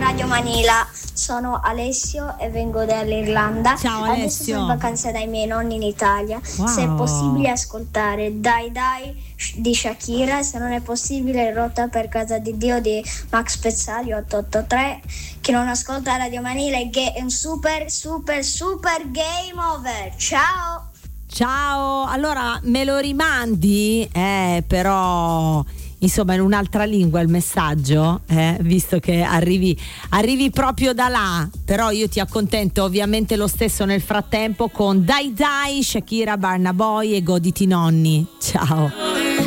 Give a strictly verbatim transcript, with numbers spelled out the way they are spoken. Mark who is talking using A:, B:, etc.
A: Radio Manila. Sono Alessio e vengo dall'Irlanda.
B: Ciao
A: Adesso
B: Alessio.
A: sono in vacanza dai miei nonni in Italia.
B: Wow.
A: Se è possibile ascoltare Dai Dai di Shakira, se non è possibile Rotta per casa di Dio di Max Pezzali otto otto tre. Chi non ascolta Radio Manila è, ga- è un super super super game over. Ciao.
B: Ciao, allora me lo rimandi, eh, però insomma in un'altra lingua il messaggio, eh, visto che arrivi, arrivi proprio da là, però io ti accontento ovviamente lo stesso nel frattempo con Dai Dai, Shakira, Burna Boy e Goditi Nonni. Ciao.